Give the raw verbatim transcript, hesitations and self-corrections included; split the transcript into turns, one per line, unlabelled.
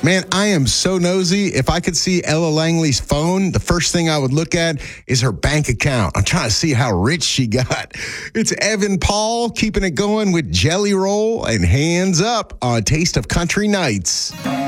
Man, I am so nosy. If I could see Ella Langley's phone, the first thing I would look at is her bank account. I'm trying to see how rich she got. It's Evan Paul keeping it going with Jelly Roll and Hands Up on Taste of Country Nights.